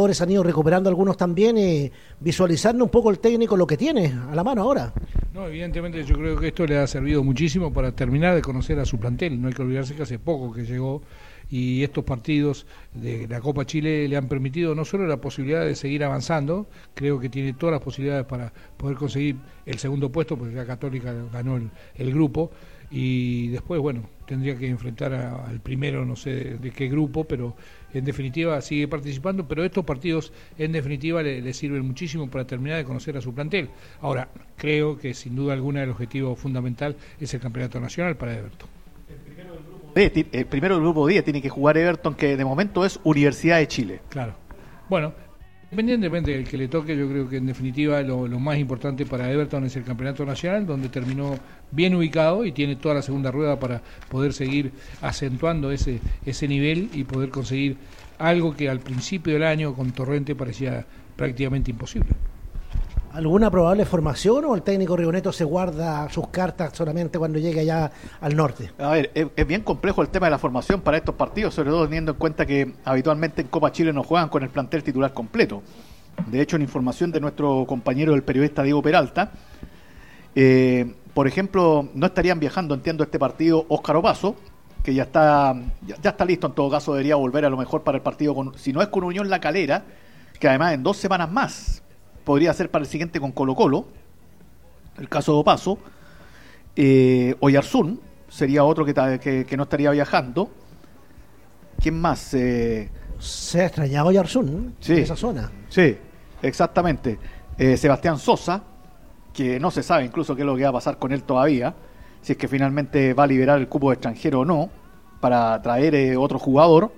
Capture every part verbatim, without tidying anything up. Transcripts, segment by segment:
jugadores han ido recuperando algunos también, y visualizando un poco el técnico lo que tiene a la mano ahora. No, evidentemente yo creo que esto le ha servido muchísimo para terminar de conocer a su plantel. No hay que olvidarse que hace poco que llegó, y estos partidos de la Copa Chile le han permitido no solo la posibilidad de seguir avanzando, creo que tiene todas las posibilidades para poder conseguir el segundo puesto, porque ya Católica ganó el, el grupo, y después, bueno, tendría que enfrentar a, al primero, no sé de, de qué grupo, pero en definitiva sigue participando. Pero estos partidos en definitiva le, le sirven muchísimo para terminar de conocer a su plantel. Ahora, creo que sin duda alguna el objetivo fundamental es el campeonato nacional para Everton. D, el primero del grupo diez tiene que jugar Everton, que de momento es Universidad de Chile. Claro. Bueno, independientemente del que le toque, yo creo que en definitiva lo, lo más importante para Everton es el campeonato nacional, donde terminó bien ubicado y tiene toda la segunda rueda para poder seguir acentuando ese, ese nivel y poder conseguir algo que al principio del año con Torrente parecía prácticamente imposible. ¿Alguna probable formación, o el técnico Rioneto se guarda sus cartas solamente cuando llegue allá al norte? A ver, es, es bien complejo el tema de la formación para estos partidos, sobre todo teniendo en cuenta que habitualmente en Copa Chile no juegan con el plantel titular completo. De hecho, en información de nuestro compañero, el periodista Diego Peralta, eh, por ejemplo, no estarían viajando, entiendo, este partido Óscar Opaso, que ya está ya, ya está listo, en todo caso debería volver a lo mejor para el partido, con, si no es con Unión La Calera, que además en dos semanas más podría ser para el siguiente con Colo Colo, el caso de Opaso. eh, Oyarzún sería otro que, que, que no estaría viajando. ¿Quién más? Eh, Se ha extrañado Oyarzún, sí, en esa zona. Sí, exactamente. eh, Sebastián Sosa, que no se sabe incluso qué es lo que va a pasar con él todavía, si es que finalmente va a liberar el cupo de extranjero o no, para traer eh, otro jugador.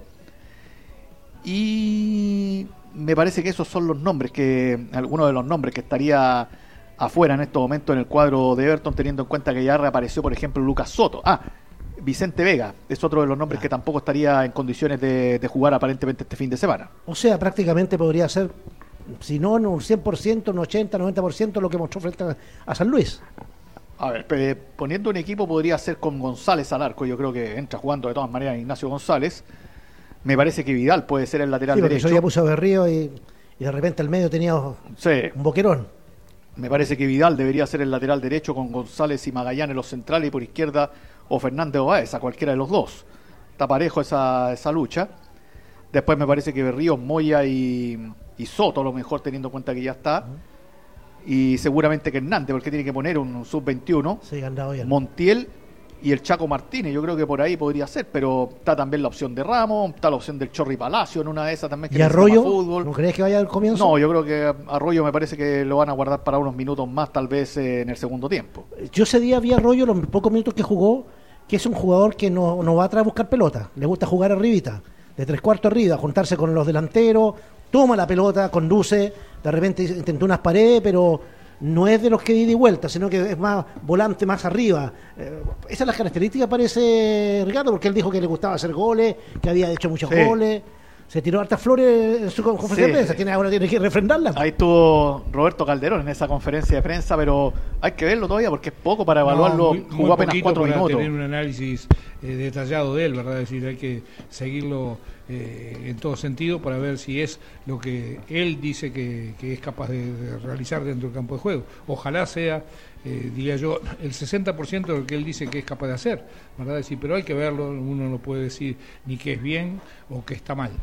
Y me parece que esos son los nombres, que algunos de los nombres que estaría afuera en estos momentos en el cuadro de Everton, teniendo en cuenta que ya reapareció, por ejemplo, Lucas Soto. Ah, Vicente Vega es otro de los nombres ah. que tampoco estaría en condiciones de, de jugar aparentemente este fin de semana. O sea, prácticamente podría ser, si no en un cien por ciento, un ochenta, noventa por ciento lo que mostró frente a, a San Luis. A ver, eh, poniendo un equipo podría ser con González al arco. Yo creo que entra jugando de todas maneras Ignacio González. Me parece que Vidal puede ser el lateral sí, derecho. Yo ya puse a Berrío y, y de repente al medio tenía sí. un boquerón. Me parece que Vidal debería ser el lateral derecho, con González y Magallanes los centrales, y por izquierda o Fernández o Báez, a cualquiera de los dos. Está parejo esa, esa lucha. Después me parece que Berríos, Moya y, y Soto, a lo mejor, teniendo en cuenta que ya está. Uh-huh. Y seguramente que Hernández, porque tiene que poner un sub veintiuno. Sí, Montiel y el Chaco Martínez, yo creo que por ahí podría ser, pero está también la opción de Ramos, está la opción del Chorri Palacio en una de esas también. Que ¿Y Arroyo? Fútbol. ¿No crees que vaya al comienzo? No, yo creo que Arroyo me parece que lo van a guardar para unos minutos más, tal vez eh, en el segundo tiempo. Yo ese día vi a Arroyo, los pocos minutos que jugó, que es un jugador que no, no va atrás a buscar pelota, le gusta jugar arribita, de tres cuartos arriba, juntarse con los delanteros, toma la pelota, conduce, de repente intentó unas paredes, pero no es de los que di de vuelta, sino que es más volante, más arriba. Eh, esa es la característica, parece, Ricardo, porque él dijo que le gustaba hacer goles, que había hecho muchos sí. goles. Se tiró hartas flores en su conferencia sí. de prensa, tiene, ahora tiene que refrendarla. Ahí estuvo Roberto Calderón en esa conferencia de prensa, pero hay que verlo todavía porque es poco para evaluarlo. No, muy, jugó muy apenas cuatro para minutos. Tener un análisis eh, detallado de él, ¿verdad? Es decir, hay que seguirlo eh, en todo sentido para ver si es lo que él dice que, que es capaz de, de realizar dentro del campo de juego. Ojalá sea, eh, diría yo, el sesenta por ciento de lo que él dice que es capaz de hacer, ¿verdad? Es decir, pero hay que verlo, uno no puede decir ni que es bien o que está mal.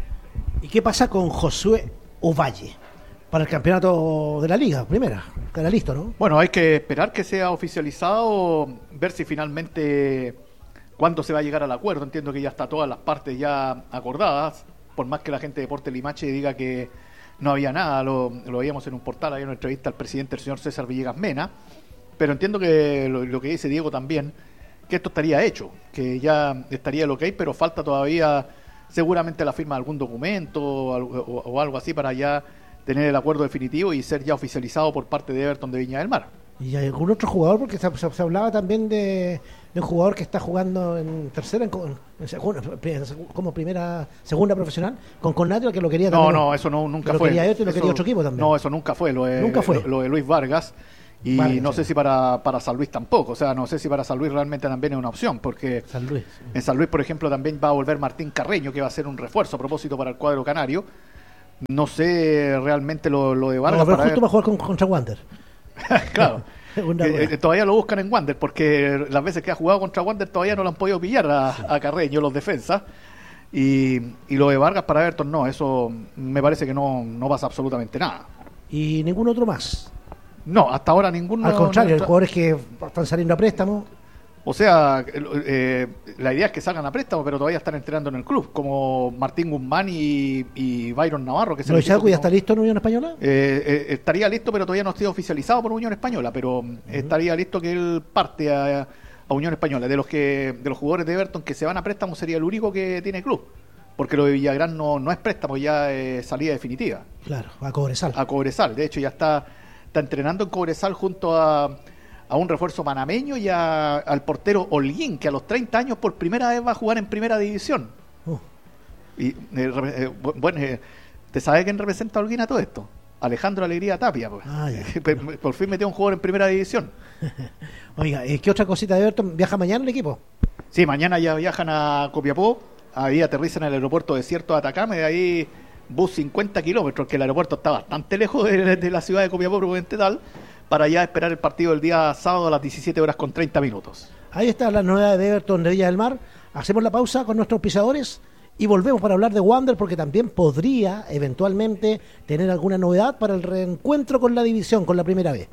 ¿Y qué pasa con Josué Ovalle para el campeonato de la Liga Primera? Estará listo, ¿no? Bueno, hay que esperar que sea oficializado, ver si finalmente cuándo se va a llegar al acuerdo. Entiendo que ya está todas las partes ya acordadas, por más que la gente de Deportes Limache diga que no había nada, lo, lo veíamos en un portal, había una entrevista al presidente, el señor César Villegas Mena, pero entiendo que lo, lo que dice Diego también, que esto estaría hecho, que ya estaría el ok, pero falta todavía seguramente la firma de algún documento o, o, o algo así para ya tener el acuerdo definitivo y ser ya oficializado por parte de Everton de Viña del Mar. ¿Y hay algún otro jugador? Porque se, se, se hablaba también de, de un jugador que está jugando en tercera, en, en segunda, como primera, segunda profesional, con Connatio, que lo quería también. No, no, eso no, nunca lo fue. Quería otro y lo eso, quería otro equipo también. No, eso nunca fue. Lo de, nunca fue. Lo, lo de Luis Vargas. Y vale, no sí. sé si para, para San Luis tampoco, o sea, no sé si para San Luis realmente también es una opción, porque San Luis, sí. en San Luis, por ejemplo, también va a volver Martín Carreño, que va a ser un refuerzo a propósito para el cuadro canario, No sé realmente lo, lo de Vargas. No, pero para justo ver... va a jugar con, contra Wander. Claro. eh, todavía lo buscan en Wander, porque las veces que ha jugado contra Wander todavía no lo han podido pillar a, sí. a Carreño, los defensas. Y, y lo de Vargas para Everton, no, eso me parece que no, no pasa absolutamente nada. ¿Y ningún otro más? No, hasta ahora ninguno. Al contrario, no, hay jugadores que están saliendo a préstamo. O sea, eh, la idea es que salgan a préstamo, pero todavía están entrenando en el club, como Martín Guzmán y, y Byron Navarro. Que se ¿Lo Chaco ya está listo en Unión Española? Eh, eh, estaría listo, pero todavía no ha sido oficializado por Unión Española, pero uh-huh. estaría listo que él parte a, a Unión Española. De los que de los jugadores de Everton que se van a préstamo sería el único que tiene club, porque lo de Villagrán no, no es préstamo, ya es salida definitiva. Claro, a Cobresal. A Cobresal, de hecho ya está, está entrenando en Cobresal junto a... a un refuerzo panameño y a, al portero Holguín, que a los treinta años por primera vez va a jugar en primera división. Uh. Y, eh, eh, bueno, eh, ¿te sabes quién representa a Holguín a todo esto? Alejandro Alegría Tapia. Pues. Ah, por fin metió un jugador en primera división. Oiga, ¿qué otra cosita de Everton? ¿Viaja mañana el equipo? Sí, mañana ya viajan a Copiapó, ahí aterrizan en el aeropuerto Desierto de Atacama, y de ahí bus cincuenta kilómetros, que el aeropuerto está bastante lejos de, de la ciudad de Copiapó, probablemente tal, para ya esperar el partido del día sábado a las diecisiete horas con treinta minutos. Ahí está la novedad de Everton de Villa del Mar. Hacemos la pausa con nuestros pisadores y volvemos para hablar de Wander, porque también podría eventualmente tener alguna novedad para el reencuentro con la división, con la primera vez.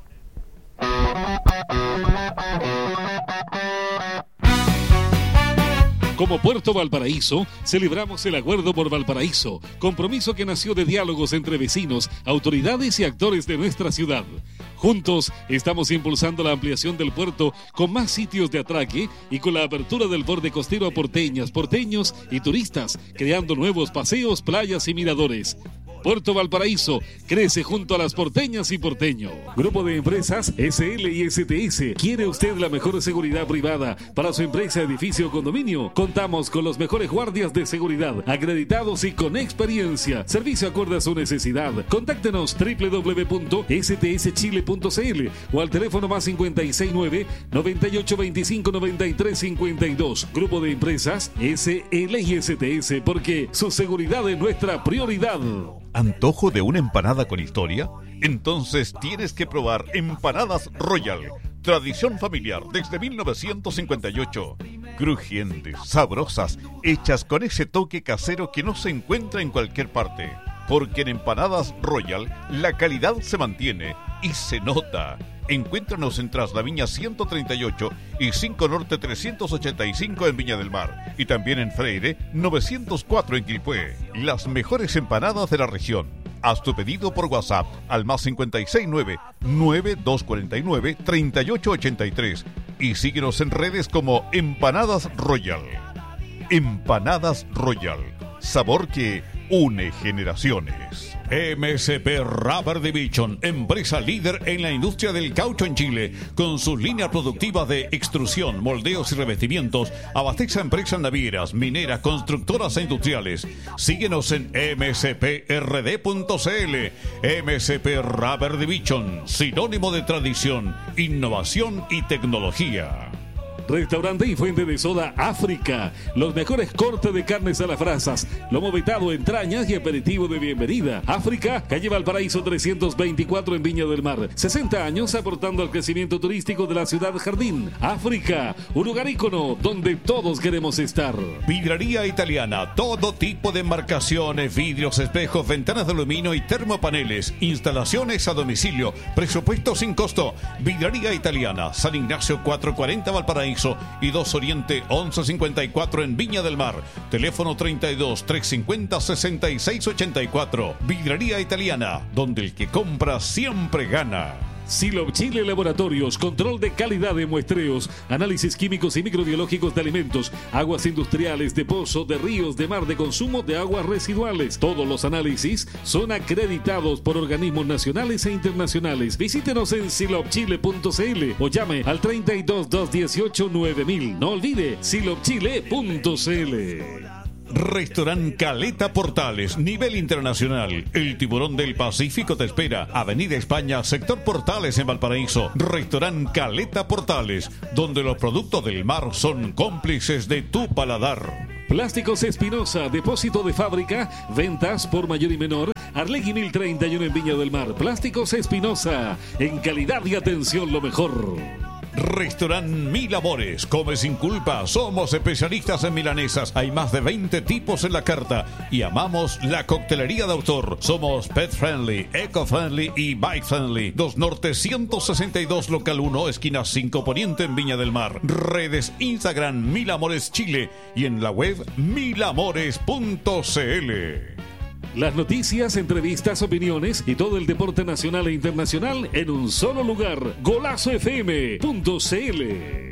Como Puerto Valparaíso, celebramos el Acuerdo por Valparaíso, compromiso que nació de diálogos entre vecinos, autoridades y actores de nuestra ciudad. Juntos estamos impulsando la ampliación del puerto con más sitios de atraque y con la apertura del borde costero a porteñas, porteños y turistas, creando nuevos paseos, playas y miradores. Puerto Valparaíso crece junto a las porteñas y porteños. Grupo de Empresas S L y S T S. ¿Quiere usted la mejor seguridad privada para su empresa, edificio o condominio? Contamos con los mejores guardias de seguridad, acreditados y con experiencia. Servicio acorde a su necesidad. Contáctenos doble u doble u doble u punto s t s chile punto c l o al teléfono más cincuenta y seis nueve, noventa y ocho veinticinco, noventa y tres cincuenta y dos. Grupo de Empresas S L y S T S, porque su seguridad es nuestra prioridad. ¿Antojo de una empanada con historia? Entonces tienes que probar Empanadas Royal. Tradición familiar desde mil novecientos cincuenta y ocho. Crujientes, sabrosas, hechas con ese toque casero que no se encuentra en cualquier parte. Porque en Empanadas Royal la calidad se mantiene y se nota. Encuéntranos en Traslaviña ciento treinta y ocho y cinco Norte trescientos ochenta y cinco en Viña del Mar. Y también en Freire novecientos cuatro en Quilpué. Las mejores empanadas de la región. Haz tu pedido por WhatsApp al más cincuenta y seis nueve, nueve dos cuatro nueve, tres ocho ocho tres y síguenos en redes como Empanadas Royal. Empanadas Royal. Sabor que une generaciones. M S P Rubber Division, empresa líder en la industria del caucho en Chile, con sus líneas productivas de extrusión, moldeos y revestimientos, abastece a empresas navieras, mineras, constructoras e industriales. Síguenos en m s p r d punto c l. M S P Rubber Division, sinónimo de tradición, innovación y tecnología. Restaurante y fuente de soda África. Los mejores cortes de carnes a las brasas, lomo vetado, entrañas y aperitivo de bienvenida. África, calle Valparaíso trescientos veinticuatro en Viña del Mar. sesenta años aportando al crecimiento turístico de la ciudad jardín. África, un lugar ícono donde todos queremos estar. Vidraría Italiana. Todo tipo de embarcaciones, vidrios, espejos, ventanas de aluminio y termopaneles. Instalaciones a domicilio. Presupuesto sin costo. Vidraría Italiana. San Ignacio cuatrocientos cuarenta Valparaíso y dos Oriente once cincuenta y cuatro en Viña del Mar. Teléfono treinta y dos, trescientos cincuenta, sesenta y seis ochenta y cuatro. Vidrería Italiana, donde el que compra siempre gana. Silop Chile Laboratorios, control de calidad de muestreos, análisis químicos y microbiológicos de alimentos, aguas industriales, de pozo, de ríos, de mar, de consumo de aguas residuales. Todos los análisis son acreditados por organismos nacionales e internacionales. Visítenos en silop chile punto c l o llame al treinta y dos, doscientos dieciocho, nueve mil. No olvide silop chile punto c l. Restaurant Caleta Portales, nivel internacional. El tiburón del Pacífico te espera. Avenida España, sector Portales en Valparaíso. Restaurant Caleta Portales, donde los productos del mar son cómplices de tu paladar. Plásticos Espinosa, depósito de fábrica, ventas por mayor y menor. Arlegui mil treinta y uno en Viña del Mar. Plásticos Espinosa, en calidad y atención lo mejor. Restaurant Mil Amores, come sin culpa, somos especialistas en milanesas, hay más de veinte tipos en la carta y amamos la coctelería de autor, somos pet friendly, eco friendly y bike friendly. dos Norte ciento sesenta y dos local uno, esquina cinco Poniente en Viña del Mar. Redes Instagram Mil Amores Chile y en la web mil amores punto c l. Las noticias, entrevistas, opiniones y todo el deporte nacional e internacional en un solo lugar. Golazo F M punto c l.